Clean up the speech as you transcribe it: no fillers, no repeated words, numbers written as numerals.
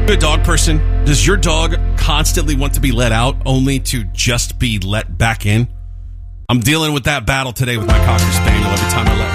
Good dog person. Does your dog constantly want to be let out only to just be let back in? I'm dealing with that battle today with my Cocker Spaniel every time I let